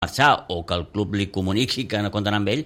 marxar o que el club li comuniqui que no compten amb ell,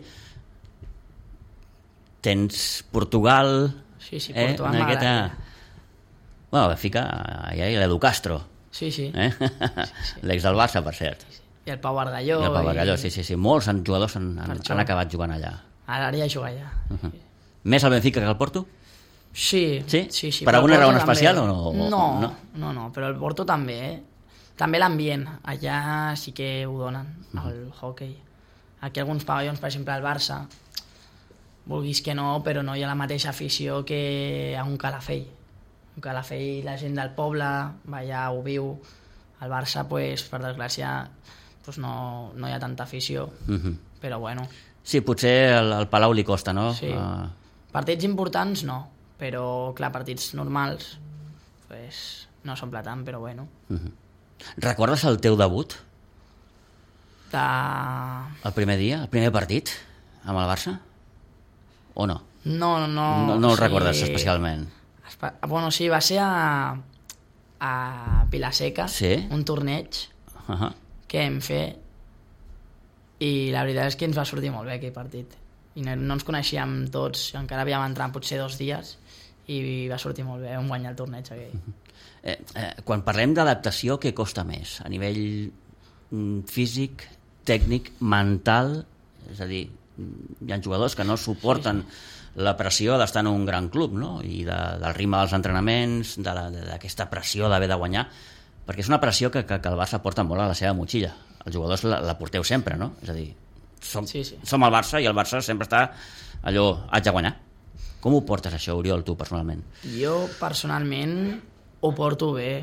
tens Portugal... Sí, Portugal m'agrada. Bueno, Benfica, allà hi ha l'Edu Castro. Sí. L'ex del Barça, per cert. I el Pau Bargalló. Sí. Molts jugadors han acabat jugant allà. Ara ja juga allà. Més el Benfica que el Porto? Sí. Per alguna raó especial o no? No, però el Porto també, També l'ambient. Allà sí que ho donen, el hoquei. Aquí alguns pavellons, per exemple, al Barça, vulguis que no, però no hi ha la mateixa afició que a un Calafell. Un Calafell, la gent del poble, va allà, ho viu. Al Barça, pues, per desgràcia, pues no hi ha tanta afició, però bueno. Sí, potser al Palau li costa, no? Sí. Partits importants no, però clar, partits normals pues, no s'omple tant, però bueno. Recordes el teu debut? El primer dia, el primer partit amb el Barça? O no? No el recordes especialment? Bueno, sí, va ser a Vilaseca, un torneig que hem fet, i la veritat és que ens va sortir molt bé aquell partit. I no ens coneixíem tots, encara havíem entrat potser 2 dies, i va sortir molt bé, vam guanyar el torneig aquell. Quan parlem d'adaptació, què costa més? A nivell físic, tècnic, mental? És a dir, hi ha jugadors que no suporten la pressió d'estar en un gran club, no? I del ritme dels entrenaments, d'aquesta pressió d'haver de guanyar, perquè és una pressió que el Barça porta molt a la seva motxilla. Els jugadors la porteu sempre, no? És a dir, som el Barça i el Barça sempre està allò, haig de guanyar. Com ho portes això, Oriol, tu personalment? Jo personalment ho porto bé.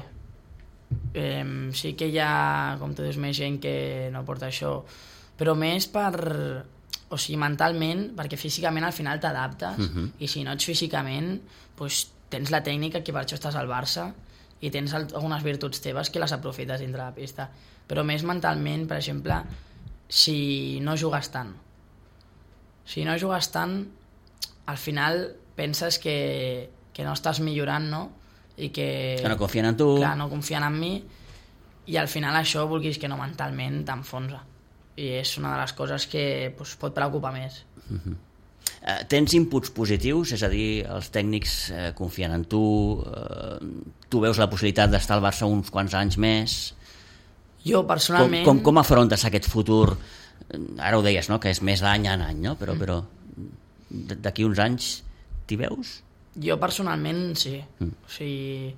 Sí que hi ha, com tu dius, més gent que no porta això, però més o sigui, mentalment, perquè físicament al final t'adaptes, i si no ets físicament, doncs tens la tècnica, que per això estàs al Barça, i tens algunes virtuts teves que les aprofites dintre la pista. Però més mentalment, per exemple, si no jugues tant. Si no jugues tant, al final penses que no estàs millorant, no? I que no confien en tu. Clar, no confien en mi, i al final això, vulguis que no, mentalment t'enfonsa. I és una de les coses que pot preocupar més. Tens inputs positius? És a dir, els tècnics confien en tu, tu veus la possibilitat d'estar al Barça uns quants anys més? Jo personalment... Com afrontes aquest futur? Ara ho deies, no?, que és més d'any en any, no? Però d'aquí uns anys t'hi veus? Jo personalment sí. O sigui,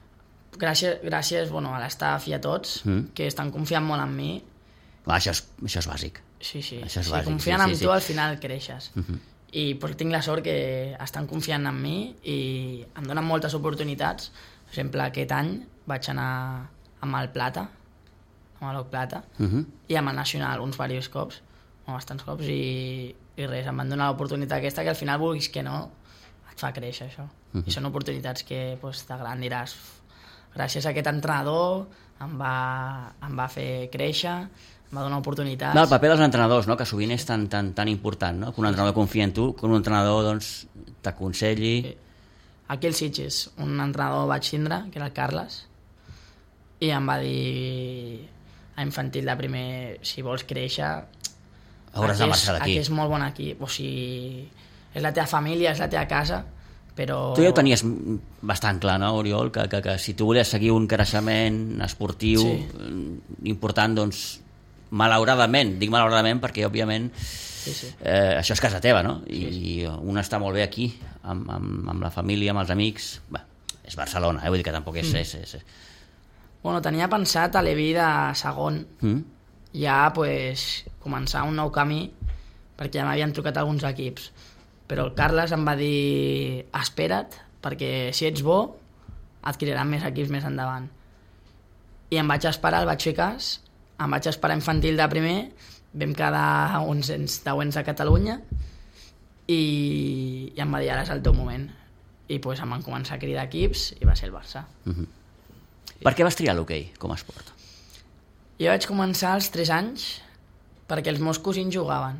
gràcies a l'estaf i a tots, que estan confiant molt en mi. Això és bàsic. Sí. Si confien en tu, al final creixes. I tinc la sort que estan confiant en mi i em donen moltes oportunitats. Per exemple, aquest any vaig anar amb el Plata, amb l'Oc Plata, i amb el Nacional uns cops, bastants cops, i res, em van donar l'oportunitat aquesta, que al final, vulguis que no, et fa créixer això. I són oportunitats que t'agraden, diràs, gràcies a aquest entrenador em va fer créixer, em va donar oportunitats. El paper dels entrenadors, no?, que sovint és tan important, no?, que un entrenador confia en tu, que un entrenador t'aconselli. Aquí al Sitges, un entrenador vaig tindre, que era el Carles, i em va dir a infantil de primer, si vols créixer, hauràs de marxar d'aquí. Aquí és molt bon equip, o sigui, és la teva família, és la teva casa, però... Tu ja ho tenies bastant clar, no, Oriol, que si tu volies seguir un creixement esportiu important, doncs, malauradament, dic malauradament perquè, òbviament, això és casa teva, no? I un està molt bé aquí, amb la família, amb els amics. Bé, és Barcelona, vull dir que tampoc és... Bueno, tenia pensat a l'Evi de segon ja començar un nou camí, perquè ja m'havien trucat alguns equips, però el Carles em va dir espera't, perquè si ets bo et cridaran més equips més endavant. I em vaig esperar, el vaig fer cas, em vaig esperar infantil de primer, vam quedar 10 a Catalunya i em va dir ara és el teu moment, i em van començar a cridar equips i va ser el Barça. Per què vas triar l'hoquei com a esport? Jo vaig començar als 3 anys perquè els meus cosins jugaven.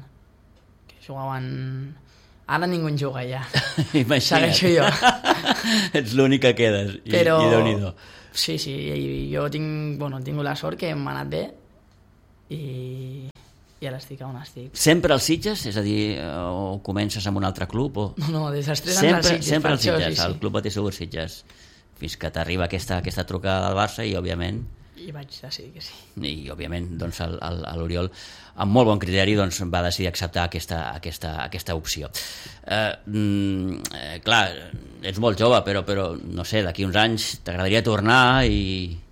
Ara ningú en juga ja. Segueixo jo. Ets l'únic que quedes. I Déu-n'hi-do. Sí, jo he tingut la sort que m'ha anat bé i ara estic on estic. Sempre als Sitges? És a dir, o comences amb un altre club? O... No, des dels 3 anys als Sitges. Sempre als Sitges, al Club Betis Segur Sitges. Fins que t'arriba aquesta trucada del Barça i, òbviament... I vaig decidir que sí. I, òbviament, doncs, l'Oriol, amb molt bon criteri, doncs, va decidir acceptar aquesta opció. Clar, ets molt jove, però no sé, d'aquí uns anys t'agradaria tornar i